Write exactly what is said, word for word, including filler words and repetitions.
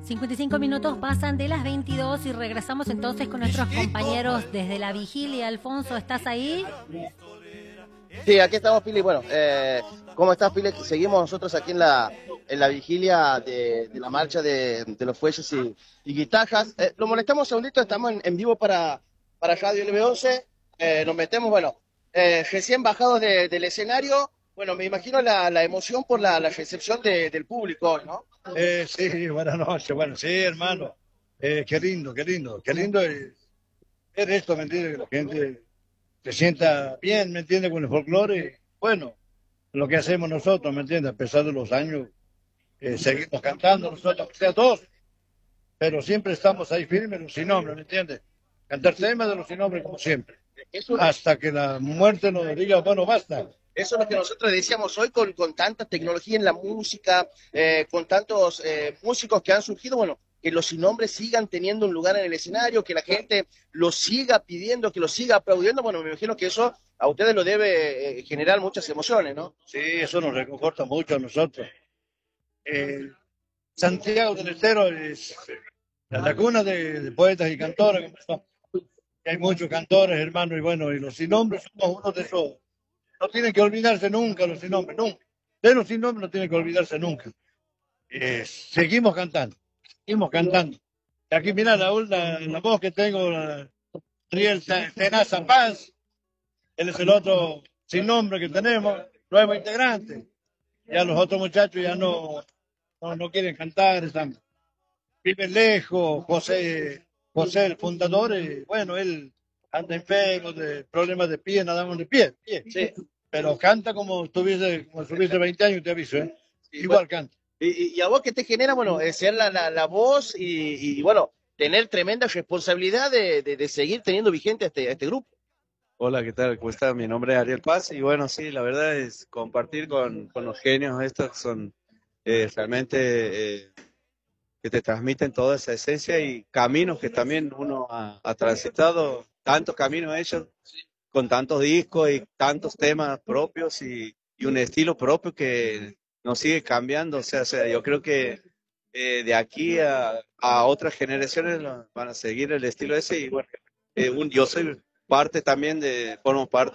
cincuenta y cinco minutos pasan de las veintidós y regresamos entonces con nuestros compañeros desde la vigilia. Alfonso, ¿estás ahí? Sí, aquí estamos, Pili. Bueno, eh, ¿cómo estás, Pili? Seguimos nosotros aquí en la en la vigilia de, de la marcha de, de los fuelles y, y guitarras. Eh, lo molestamos un segundito, estamos en, en vivo para, para Radio L B once. Eh, nos metemos, bueno, eh, recién bajados de, del escenario. Bueno, me imagino la, la emoción por la, la recepción de, del público hoy, ¿no? Eh, sí, buenas noches. Bueno, sí, hermano. Eh, qué lindo, qué lindo. Qué lindo es ver esto, ¿me entiendes? Que la gente se sienta bien, ¿me entiendes? Con el folclore. Bueno, lo que hacemos nosotros, ¿me entiendes? A pesar de los años, eh, seguimos cantando nosotros, o sea, todos. Pero siempre estamos ahí firmes, los sin nombre, ¿me entiendes? Cantar temas de los sin nombre como siempre. Eso, Hasta que la muerte nos diga, bueno, basta. Eso es lo que nosotros decíamos hoy con, con tanta tecnología en la música, eh, con tantos eh, músicos que han surgido, bueno, que los sin nombres sigan teniendo un lugar en el escenario, que la gente los siga pidiendo, que los siga aplaudiendo. Bueno, me imagino que eso a ustedes lo debe eh, generar muchas emociones, ¿no? Sí, eso nos reconforta mucho a nosotros. Eh, Santiago del Estero es la cuna de, de poetas y cantores. Hay muchos cantores, hermano, y bueno, y los sin nombres somos uno de esos. No tienen que olvidarse nunca los sin nombres, nunca. De los sin nombres no tienen que olvidarse nunca. Eh, seguimos cantando, seguimos cantando. Y aquí mira la, la, la voz que tengo, la, Ariel Tenaza Paz, él es el otro sin nombre que tenemos, nuevo integrante. Ya los otros muchachos ya no, no, no quieren cantar, están, viven lejos. José, José el fundador, y bueno, él anda enfermo de problemas de pie, nada más de pie, pie. Sí. Pero canta como tuviste, como tuviste veinte años, te aviso, ¿eh? Sí, Igual bueno, canta. Y, y a vos qué te genera, bueno, eh, ser la, la, la voz y, y, bueno, tener tremenda responsabilidad de, de, de seguir teniendo vigente a este, a este grupo. Hola, ¿qué tal? ¿Cómo está? Mi nombre es Ariel Paz y bueno, sí, la verdad es compartir con, con los genios estos que son eh, realmente eh, que te transmiten toda esa esencia y caminos que también uno ha, ha transitado, tantos caminos hechos con tantos discos y tantos temas propios y, y un estilo propio que nos sigue cambiando. O sea, o sea yo creo que eh, de aquí a, a otras generaciones van a seguir el estilo ese y bueno, eh, un, yo soy parte también de, formo parte